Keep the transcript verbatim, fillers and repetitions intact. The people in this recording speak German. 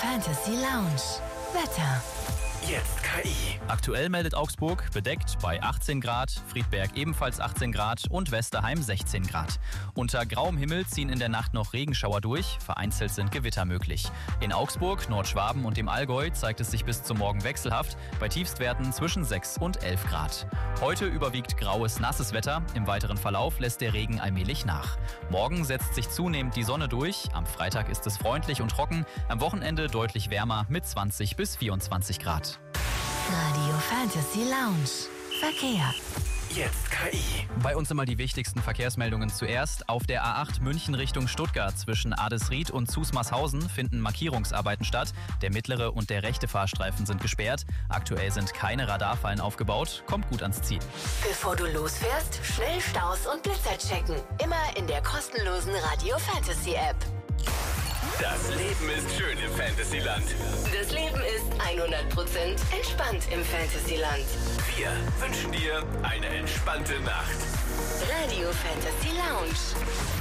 Fantasy Lounge. Wetter. Jetzt K I. Aktuell meldet Augsburg bedeckt bei achtzehn Grad, Friedberg ebenfalls achtzehn Grad und Westerheim sechzehn Grad. Unter grauem Himmel ziehen in der Nacht noch Regenschauer durch, vereinzelt sind Gewitter möglich. In Augsburg, Nordschwaben und dem Allgäu zeigt es sich bis zum Morgen wechselhaft, bei Tiefstwerten zwischen sechs und elf Grad. Heute überwiegt graues, nasses Wetter, im weiteren Verlauf lässt der Regen allmählich nach. Morgen setzt sich zunehmend die Sonne durch, am Freitag ist es freundlich und trocken, am Wochenende deutlich wärmer mit zwanzig bis vierundzwanzig Grad. Radio Fantasy Lounge. Verkehr. Jetzt K I. Bei uns immer die wichtigsten Verkehrsmeldungen zuerst. Auf der A acht München Richtung Stuttgart zwischen Adesried und Zusmarshausen finden Markierungsarbeiten statt. Der mittlere und der rechte Fahrstreifen sind gesperrt. Aktuell sind keine Radarfallen aufgebaut. Kommt gut ans Ziel. Bevor du losfährst, schnell Staus und Blitzer checken. Immer in der kostenlosen Radio Fantasy App. Das Leben ist schön im Fantasyland. Das Leben ist hundert Prozent entspannt im Fantasyland. Wir wünschen dir eine entspannte Nacht. Radio Fantasy Lounge.